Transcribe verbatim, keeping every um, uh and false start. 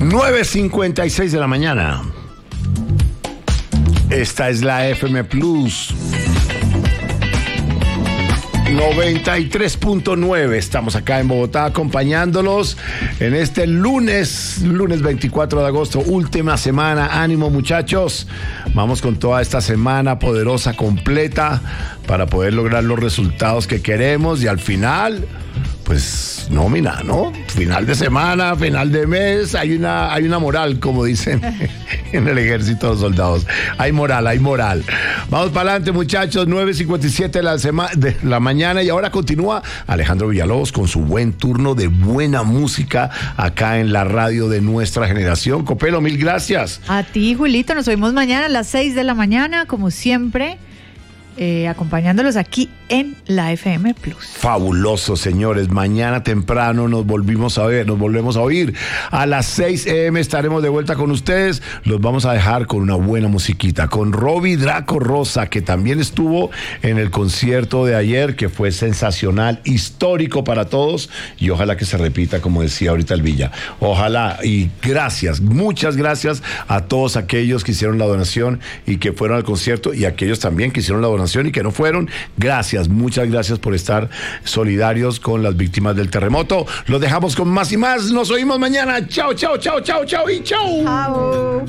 nueve cincuenta y seis de la mañana. Esta es la F M Plus noventa y tres punto nueve. Estamos acá en Bogotá acompañándolos en este lunes, lunes veinticuatro de agosto, última semana. Ánimo, muchachos. Vamos con toda esta semana poderosa, completa, para poder lograr los resultados que queremos y al final, pues, nómina, ¿no? Final de semana, final de mes, hay una, hay una moral, como dicen en el ejército de los soldados. Hay moral, hay moral. Vamos para adelante, muchachos. nueve cincuenta y siete de la, sema- de la mañana y ahora continúa Alejandro Villalobos con su buen turno de buena música acá en la radio de nuestra generación. Copelo, mil gracias. A ti, Julito, nos vemos mañana a las seis de la mañana, como siempre, eh, acompañándolos aquí en la F M Plus. Fabuloso, señores. Mañana temprano nos volvimos a ver, nos volvemos a oír. A las seis a eme estaremos de vuelta con ustedes. Los vamos a dejar con una buena musiquita, con Robbie Draco Rosa, que también estuvo en el concierto de ayer, que fue sensacional, histórico para todos, y ojalá que se repita, como decía ahorita el Villa. Ojalá, y gracias, muchas gracias a todos aquellos que hicieron la donación y que fueron al concierto, y aquellos también que hicieron la donación y que no fueron. Gracias, muchas gracias por estar solidarios con las víctimas del terremoto. Los dejamos con más y más. Nos oímos mañana. Chao, chao, chao, chao, chao y chao. Chao.